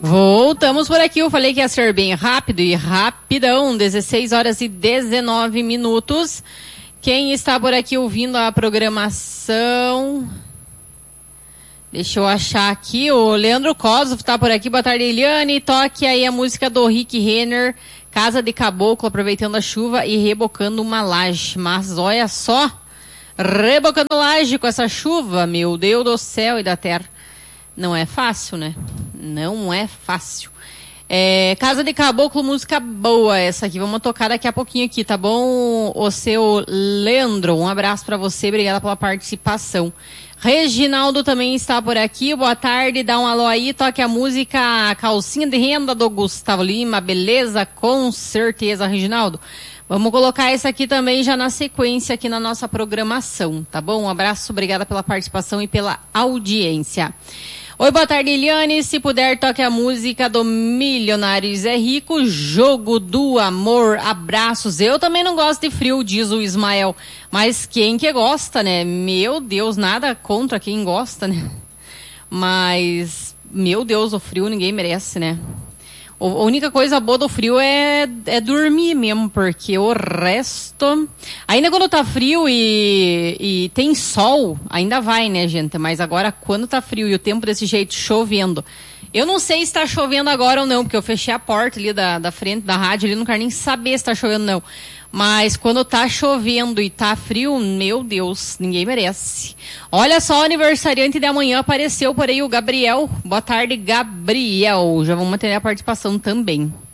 Voltamos por aqui, eu falei que ia ser bem rápido e rapidão, 16 horas e 19 minutos. Quem está por aqui ouvindo a programação? Deixa eu achar aqui, o Leandro Kosovo está por aqui, boa tarde, Eliane, toque aí a música do Rick Renner, Casa de Caboclo, aproveitando a chuva e rebocando uma laje, mas olha só, rebocando laje com essa chuva, meu Deus do céu e da terra. Não é fácil, né? Não é fácil. Casa de Caboclo, música boa essa aqui. Vamos tocar daqui a pouquinho aqui, tá bom? O seu Leandro, um abraço pra você, obrigada pela participação. Reginaldo também está por aqui, boa tarde, dá um alô aí, toque a música Calcinha de Renda do Gustavo Lima, beleza? Com certeza, Reginaldo. Vamos colocar essa aqui também já na sequência aqui na nossa programação, tá bom? Um abraço, obrigada pela participação e pela audiência. Oi, boa tarde, Eliane. Se puder, toque a música do Milionários é Rico, Jogo do Amor. Abraços. Eu também não gosto de frio, diz o Ismael. Mas quem que gosta, né? Meu Deus, nada contra quem gosta, né? Mas, meu Deus, o frio ninguém merece, né? A única coisa boa do frio é dormir mesmo, porque o resto... Ainda quando tá frio e tem sol, ainda vai, né, gente? Mas agora, quando tá frio e o tempo desse jeito, chovendo... Eu não sei se tá chovendo agora ou não, porque eu fechei a porta ali da frente da rádio, ali não quero nem saber se tá chovendo ou não. Mas quando tá chovendo e tá frio, meu Deus, ninguém merece. Olha só, o aniversariante de amanhã apareceu por aí, o Gabriel. Boa tarde, Gabriel. Já vamos manter a participação também.